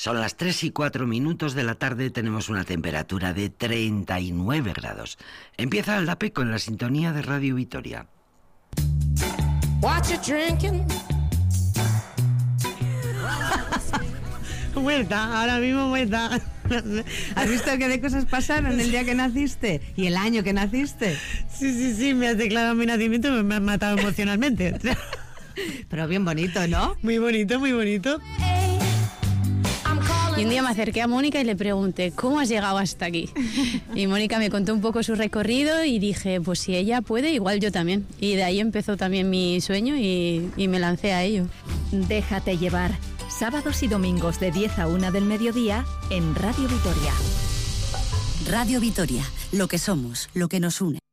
Son las 3:04 de la tarde, tenemos una temperatura de 39 grados. Empieza el DAPE con la sintonía de Radio Vitoria. Muerta, ahora mismo muerta. ¿Has visto qué de cosas pasaron el día que naciste? ¿Y el año que naciste? Sí, me has declarado mi nacimiento y me has matado emocionalmente. Pero bien bonito, ¿no? Muy bonito, muy bonito. Y un día me acerqué a Mónica y le pregunté, ¿cómo has llegado hasta aquí? Y Mónica me contó un poco su recorrido y dije, pues si ella puede, igual yo también. Y de ahí empezó también mi sueño y me lancé a ello. Déjate llevar. Sábados y domingos de 10 a 1 del mediodía en Radio Vitoria. Radio Vitoria, lo que somos, lo que nos une.